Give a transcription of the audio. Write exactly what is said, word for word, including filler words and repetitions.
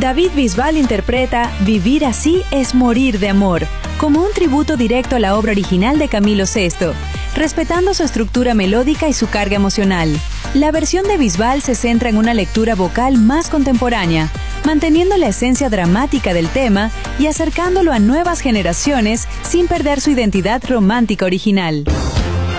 David Bisbal interpreta Vivir así es morir de amor, como un tributo directo a la obra original de Camilo Sesto, respetando su estructura melódica y su carga emocional. La versión de Bisbal se centra en una lectura vocal más contemporánea, manteniendo la esencia dramática del tema y acercándolo a nuevas generaciones sin perder su identidad romántica original.